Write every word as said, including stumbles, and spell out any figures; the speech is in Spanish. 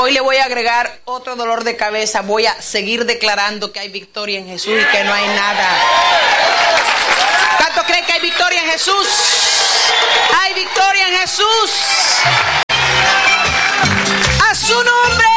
hoy le voy a agregar otro dolor de cabeza. Voy a seguir declarando que hay victoria en Jesús y que no hay nada. ¿Cuánto creen que hay victoria en Jesús? Hay victoria en Jesús.